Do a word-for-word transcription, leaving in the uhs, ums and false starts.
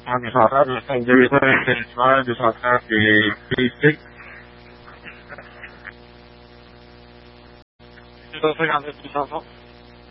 misalkan Messenger itu misalnya di shortcut di fisik itu sih nanti bisa kok.